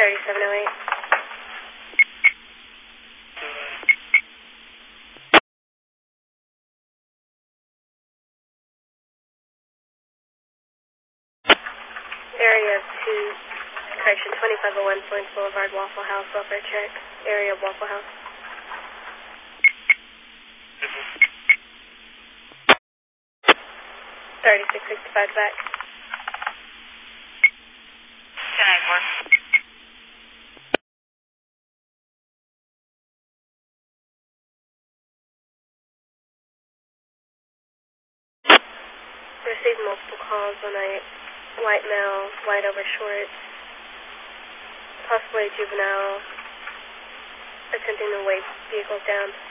3708. Area 2501 Florence Boulevard, Waffle House, welfare check. Area of Waffle House. 3665 back. 1094. Received multiple calls on a white male, white over shorts, possibly juvenile, attempting to weigh vehicles down.